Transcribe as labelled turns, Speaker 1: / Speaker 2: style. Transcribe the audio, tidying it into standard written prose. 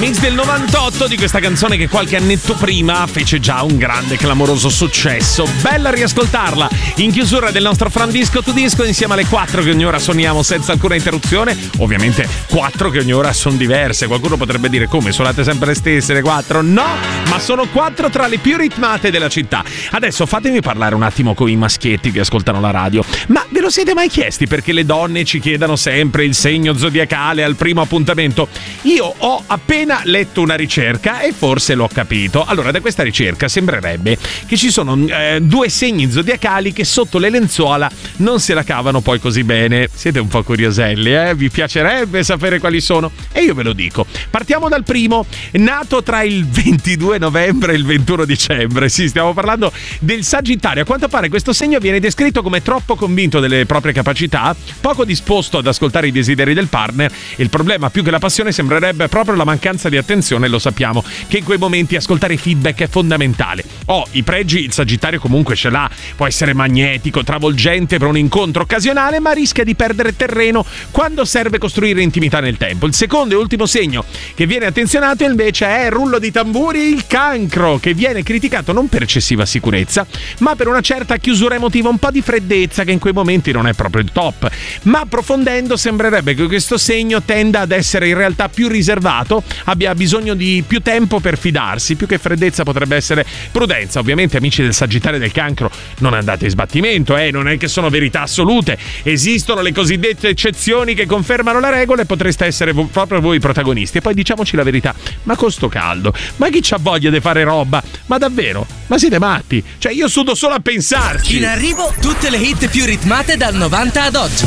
Speaker 1: remix del 98 di questa canzone che qualche annetto prima fece già un grande clamoroso successo. Bella riascoltarla in chiusura del nostro From Disco to Disco insieme alle 4 che ogni ora suoniamo senza alcuna interruzione. Ovviamente 4 che ogni ora sono diverse. Qualcuno potrebbe dire: come, suonate sempre le stesse le 4? No, ma sono 4 tra le più ritmate della città. Adesso fatemi parlare un attimo con i maschietti che ascoltano la radio. Ma ve lo siete mai chiesti perché le donne ci chiedano sempre il segno zodiacale al primo appuntamento? Io ho appena letto una ricerca e forse l'ho capito. Allora, da questa ricerca sembrerebbe che ci sono 2 segni zodiacali che sotto le lenzuola non se la cavano poi così bene. Siete un po' curioselli, eh? Vi piacerebbe sapere quali sono? E io ve lo dico. Partiamo dal primo, nato tra il 22 novembre e il 21 dicembre. Sì, stiamo parlando del Sagittario. A quanto pare questo segno viene descritto come troppo convinto delle proprie capacità, poco disposto ad ascoltare i desideri del partner. Il problema, più che la passione, sembrerebbe proprio la mancanza di attenzione. Lo sappiamo che in quei momenti ascoltare feedback è fondamentale. I pregi il Sagittario comunque ce l'ha, può essere magnetico, travolgente per un incontro occasionale, ma rischia di perdere terreno quando serve costruire intimità nel tempo. Il secondo e ultimo segno che viene attenzionato invece è, rullo di tamburi, il Cancro, che viene criticato non per eccessiva sicurezza, ma per una certa chiusura emotiva, un po' di freddezza che in quei momenti non è proprio il top. Ma approfondendo sembrerebbe che questo segno tenda ad essere in realtà più riservato, abbia bisogno di più tempo per fidarsi. Più che freddezza potrebbe essere prudenza. Ovviamente, amici del Sagittario e del Cancro, non andate in sbattimento, non è che sono verità assolute, esistono le cosiddette eccezioni che confermano la regola e potreste essere proprio voi i protagonisti. E poi diciamoci la verità, ma con sto caldo, ma chi c'ha voglia di fare roba? Ma davvero? Ma siete matti? Cioè, io sudo solo a pensarci.
Speaker 2: In arrivo tutte le hit più ritmate dal 90 ad oggi.